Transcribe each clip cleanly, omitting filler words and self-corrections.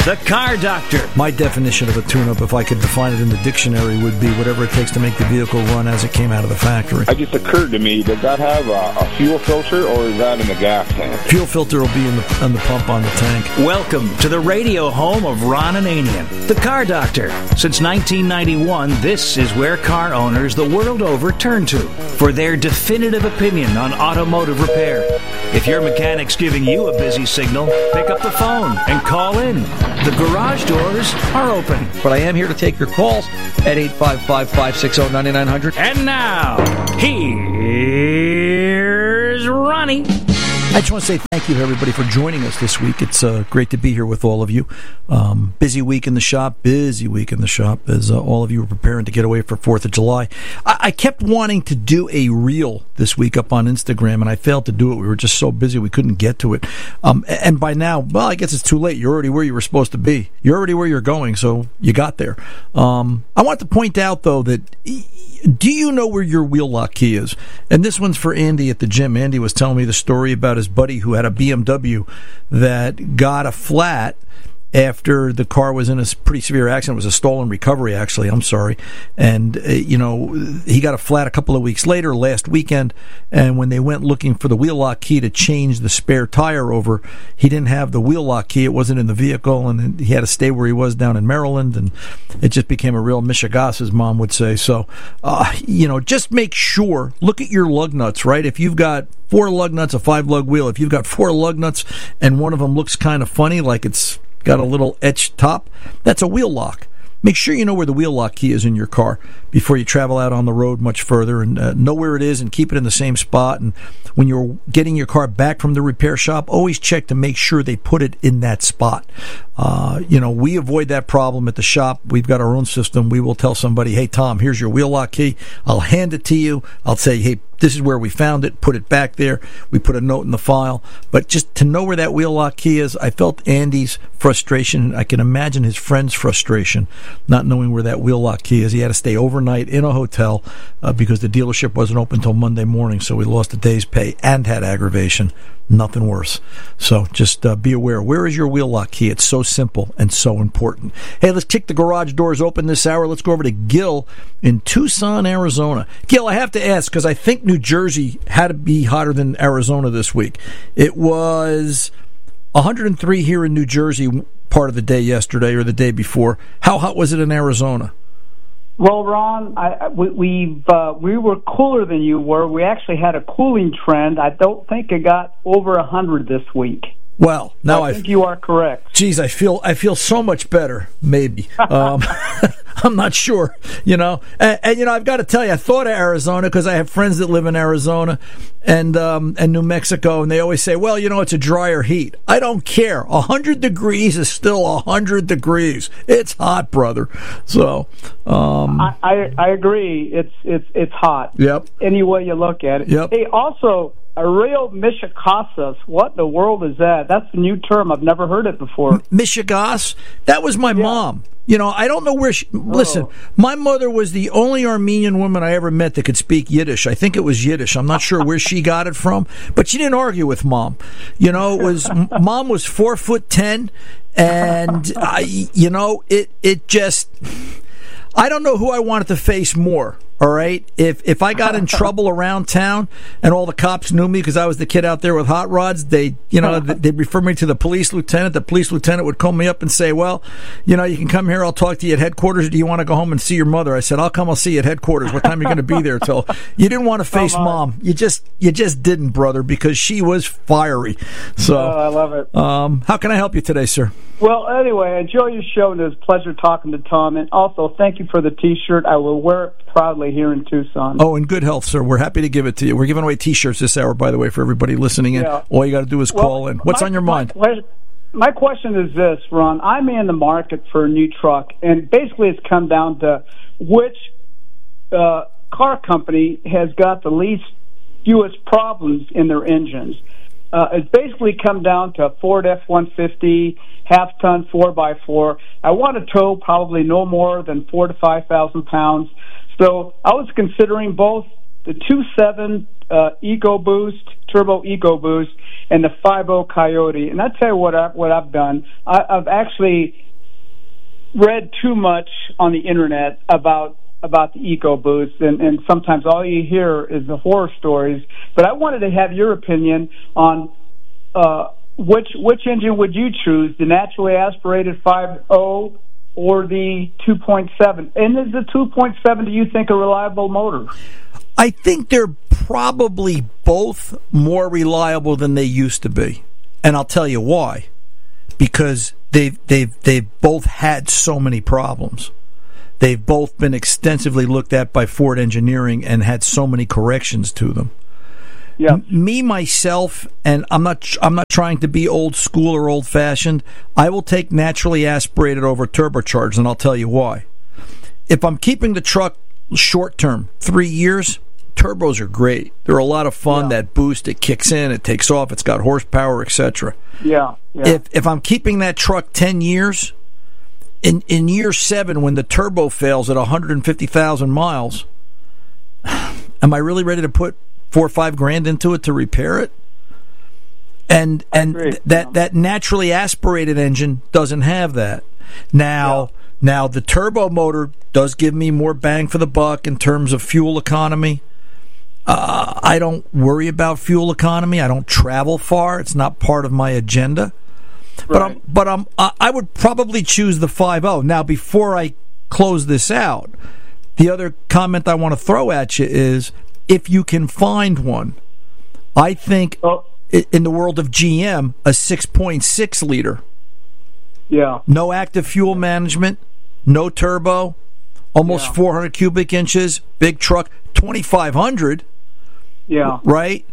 The Car Doctor. My definition of a tune-up, if I could define it in the dictionary, would be whatever it takes to make the vehicle run as it came out of the factory. It just occurred to me, does that have a fuel filter, or is that in the gas tank? Fuel filter will be on the pump on the tank. Welcome to the radio home of Ron Ananian, The Car Doctor. Since 1991, this is where car owners the world over turn to for their definitive opinion on automotive repair. If your mechanic's giving you a busy signal, pick up the phone and call in. The garage doors are open. But I am here to take your calls at 855-560-9900. And now, here's Ronnie. I just want to say thank you to everybody for joining us this week. It's great to be here with all of you. Busy week in the shop as all of you were preparing to get away for 4th of July. I kept wanting to do a reel this week up on Instagram, and I failed to do it. We were just so busy we couldn't get to it. And by now, well, I guess it's too late. You're already where you were supposed to be. You're already where you're going, so you got there. I want to point out, though, that do you know where your wheel lock key is? And this one's for Andy at the gym. Andy was telling me the story about his buddy who had a BMW that got a flat after the car was in a pretty severe accident. It was a stolen recovery, actually. I'm sorry. And, he got a flat a couple of weeks later, last weekend, and when they went looking for the wheel lock key to change the spare tire over, he didn't have the wheel lock key. It wasn't in the vehicle, and he had to stay where he was down in Maryland, and it just became a real mishigas, as Mom would say. So, just make sure, look at your lug nuts, right? If you've got 4 lug nuts, a 5-lug wheel, if you've got 4 lug nuts and one of them looks kind of funny, like it's got a little etched top, that's a wheel lock. Make sure you know where the wheel lock key is in your car before you travel out on the road much further, and know where it is and keep it in the same spot. And when you're getting your car back from the repair shop, always check to make sure they put it in that spot. We avoid that problem at the shop. We've got our own system. We will tell somebody, hey, Tom, here's your wheel lock key. I'll hand it to you. I'll say, hey, this is where we found it. Put it back there. We put a note in the file. But just to know where that wheel lock key is, I felt Andy's frustration. I can imagine his friend's frustration not knowing where that wheel lock key is. He had to stay overnight in a hotel because the dealership wasn't open until Monday morning, so he lost a day's pay and had aggravation. Nothing worse. So just be aware. Where is your wheel lock key? It's so simple and so important. Hey, let's kick the garage doors open this hour. Let's go over to Gil in Tucson, Arizona. Gil, I have to ask, because I think New Jersey had to be hotter than Arizona this week. It was 103 here in New Jersey part of the day yesterday or the day before. How hot was it in Arizona? Well, Ron, we were cooler than you were. We actually had a cooling trend. I don't think it got over 100 this week. Well, now I think you are correct. Geez, I feel so much better. Maybe I'm not sure. And I've got to tell you, I thought of Arizona because I have friends that live in Arizona and New Mexico, and they always say, well, it's a drier heat. I don't care. 100 degrees is still 100 degrees. It's hot, brother. So I agree. It's hot. Yep. Any way you look at it. Yep. Hey, also, Arreo Michigacas. What in the world is that? That's a new term. I've never heard it before. Michigas? That was my mom. I don't know where she... Listen, my mother was the only Armenian woman I ever met that could speak Yiddish. I think it was Yiddish. I'm not sure where she got it from, but she didn't argue with Mom. It was... Mom was 4'10", and, it just... I don't know who I wanted to face more. All right, if I got in trouble around town and all the cops knew me because I was the kid out there with hot rods, they'd refer me to the police lieutenant. The police lieutenant would call me up and say, well, you can come here. I'll talk to you at headquarters. Do you want to go home and see your mother? I said, I'll come. I'll see you at headquarters. What time are you going to be there till? You didn't want to face Mom. You just didn't, brother, because she was fiery. So I love it. How can I help you today, sir? Well, anyway, enjoy your show, and it was a pleasure talking to Tom. And also, thank you for the T-shirt. I will wear it proudly here in Tucson. Oh, in good health, sir. We're happy to give it to you. We're giving away T-shirts this hour, by the way, for everybody listening in. Yeah. All you got to do is call in. What's on your mind? My question is this, Ron. I'm in the market for a new truck, and basically it's come down to which car company has got the fewest problems in their engines. It's basically come down to a Ford F-150, half-ton 4x4. I want to tow probably no more than 4,000 to 5,000 pounds. So I was considering both the 2.7 EcoBoost, Turbo EcoBoost, and the 5.0 Coyote. And I'll tell you what I've done. I've actually read too much on the internet about the EcoBoost, and sometimes all you hear is the horror stories. But I wanted to have your opinion on which engine would you choose, the naturally aspirated 5.0 or the 2.7? And is the 2.7, do you think, a reliable motor? I think they're probably both more reliable than they used to be, and I'll tell you why. Because they've both had so many problems. They've both been extensively looked at by Ford Engineering and had so many corrections to them. Yeah. Me myself, and I'm not trying to be old school or old fashioned. I will take naturally aspirated over turbocharged, and I'll tell you why. If I'm keeping the truck short term, 3 years, turbos are great. They're a lot of fun. Yeah. That boost, it kicks in, it takes off, it's got horsepower, etc. Yeah. If I'm keeping that truck 10 years, in year 7, when the turbo fails at 150,000 miles, am I really ready to put $4 or $5 grand into it to repair it? And that naturally aspirated engine doesn't have that. Now the turbo motor does give me more bang for the buck in terms of fuel economy. I don't worry about fuel economy. I don't travel far. It's not part of my agenda. Right. But I would probably choose the 5.0. Now, before I close this out, the other comment I want to throw at you is, if you can find one, I think in the world of GM, a 6.6 liter. Yeah. No active fuel management, no turbo, almost 400 cubic inches, big truck, 2,500. Yeah. Right?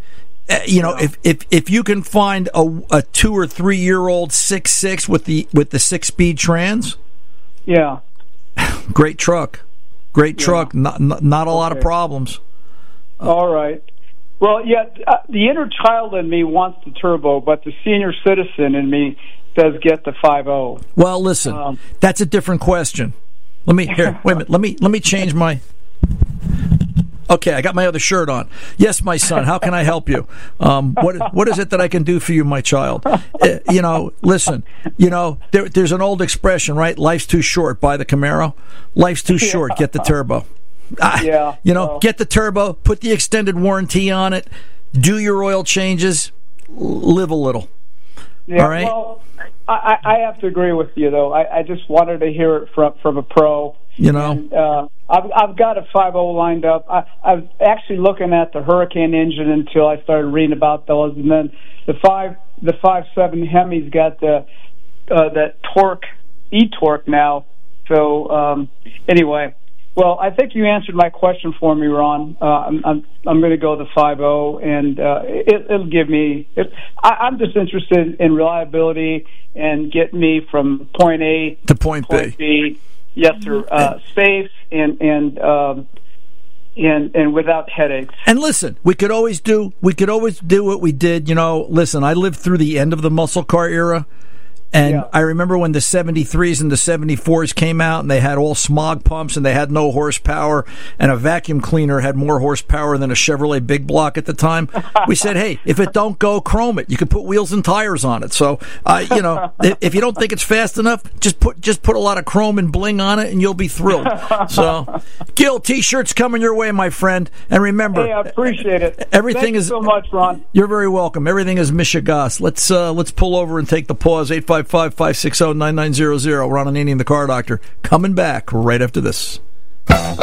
If you can find a 2 or 3 year old 6.6 with the 6-speed trans, yeah, great truck, not a lot of problems. All right. Well, the inner child in me wants the turbo, but the senior citizen in me does get the 5.0. Well, listen, that's a different question. Wait a minute. Let me change my. Okay, I got my other shirt on. Yes, my son, how can I help you? What is it that I can do for you, my child? Listen, there's an old expression, right? Life's too short. Buy the Camaro. Life's too short. Get the turbo. Get the turbo. Put the extended warranty on it. Do your oil changes. Live a little. Yeah, all right? Well, I have to agree with you, though. I just wanted to hear it from a pro. And, I've got a 5.0 lined up. I was actually looking at the Hurricane engine until I started reading about those, and then the 5.7 Hemi's got that torque, e-torque now. So anyway, well, I think you answered my question for me, Ron. I'm going to go the 5.0, and it'll give me. I'm just interested in reliability and getting me from point A to point B. Yes, sir. Safe and without headaches. And listen, we could always do what we did. Listen, I lived through the end of the muscle car era. And I remember when the 73s and the 74s came out, and they had all smog pumps, and they had no horsepower, and a vacuum cleaner had more horsepower than a Chevrolet Big Block at the time. We said, hey, if it don't go, chrome it. You can put wheels and tires on it. So, if you don't think it's fast enough, just put a lot of chrome and bling on it, and you'll be thrilled. So, Gil, T-shirts coming your way, my friend. And remember, hey, I appreciate it. Everything Thank you so much, Ron. You're very welcome. Everything is Michigas. Let's pull over and take the pause. 855-560-9900. Ron Ananian, the Car Doctor, coming back right after this.